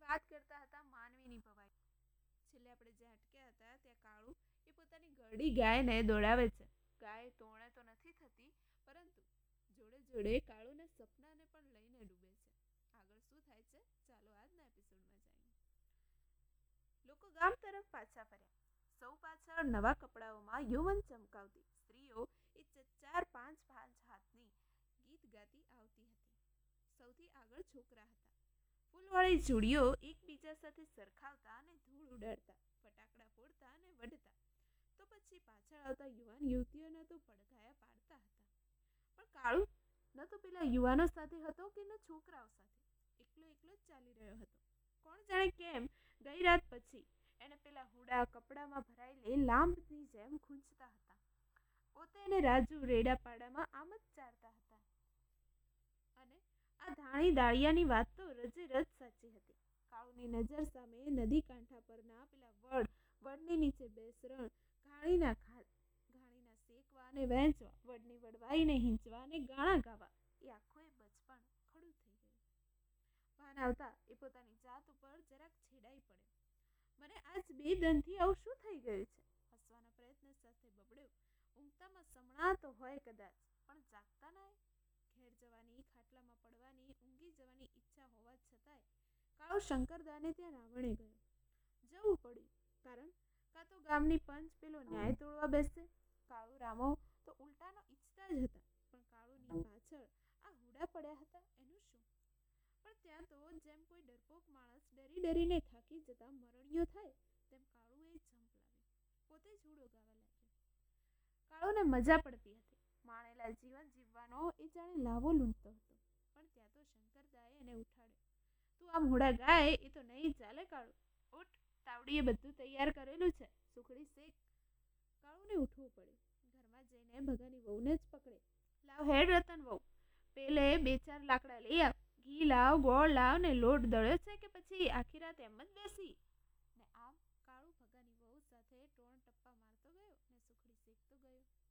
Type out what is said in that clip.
વાત કરતા હતા માનવીની ભવાઈ. છેલ્લે આપણે જ્યાં અટક્યા હતા ત્યાં કાળુ એ પોતાની ઘરડી ગાયને દોડાવે છે. ગાય તોણે તો નથી થતી, પરંતુ જોડે જોડે કાળુના સપનાને પણ લઈને ડૂબે છે. આગળ શું થાય છે, ચાલો આજના એપિસોડમાં જાણીએ. લોકો ગામ તરફ પાછા ફર્યા. સૌ પાછળ નવા કપડાઓમાં યૌવન ચમકાવતી સ્ત્રીઓ એ 4-5 હાથની ગીત ગાતી આવતી હતી. સૌથી આગળ છોકરા હતા. ફૂલવાળી ચૂડીઓ એકબીજા સાથે સરખાવતા અને ધૂળ ઉડાડતા, ફટાકડા ફોડતા અને વઢતા. તો પછી પાછળ આવતા યુવાન યુવતીઓના તો પડઘાયા પાડતા હતા. પણ કાળુ ન તો પેલા યુવાનો સાથે હતો કે ન છોકરાઓ સાથે. એકલો એકલો જ ચાલી રહ્યો હતો. કોણ જાણે કેમ ગઈ રાત પછી એને પેલા હુડા કપડામાં ભરાયેલી લાંબની જેમ ખૂંચતા હતા. પોતે અને રાજુ રેડાપાડામાં આમ જ ચારતા હતા. અને આ ધાણી દાળિયાની વાત તો રજે રજ સાચી હતી. કાળુની નજર સામે નદી કાંઠા પરના પેલા વડની નીચે બેસરણ, ઘાણીના શેકવા અને વહેંચવા, વડની વડવાઈને હીંચવા અને ગાણા ગાવા, એ આખું એ બચપણ ખડું થઈ ગયું. ભાન આવતા એ પોતાની જાત ઉપર જરાક છેડાઈ પડ્યો. મને આજ 2 દનથી આવું શું થઈ ગયું છે? હસવાના પ્રયત્ન સાથે બબડ્યો. ઊંઘતામાં સમણાતો હોય કદાચ, પણ જાગતા ના. ઘેર જવાની, ખાટલામાં પડવાની, ઊંઘી જવાની ઈચ્છા હોવા છતાંય કાળુ શંકરદાને ત્યાં રાવણે ગયો. જવું પડ્યું, કારણ કાં તો ગામની પંચ પેલો ન્યાય તોડવા બેસશે. કાળુ રામો તો ઉલટાનો ઈચ્છતા જ હતા, પણ કાળુની પાછળ આ હુડા પડ્યા હતા એનું શું? પણ ત્યાં તો જેમ કોઈ ડરપોક માણસ ડરી ડરીને થાકી જતા મરણિયો થાય, તેમ કાળુએ જંપ લાવી. પોતે જ હુડો ગાવા લાગ્યો. કાળુને મજા પડતી હતી. માણેલા જીવન જીવવાનો એ જાણે લાવો લૂંટતો હતો. પણ ત્યાં તો શંકરદાએ એને ઉઠાડ્યો. તું આમ હુડા ગાય એ તો નહીં ચાલે કાળુ. ઉઠ, તાવડીએ બધું તૈયાર કરેલું છે, સુખડી શેક. કાળુને ઉઠવું પડ્યું. ઘરમાં જઈને ભગાની વહુને જ પકડે. લાવ હેડ રતન વહુ, પેલે 2-4 લાકડા લઈ આવ. ઘી લાવ, ગોળ લાવ ને લોટ દળ્યો છે કે પછી આખી રાત એમ જ બેસી? ને આમ કાળુ ભગાની વહુ સાથે ટોણ ટપ્પા મારતો ગયો ને સુખડી શેકતો ગયો.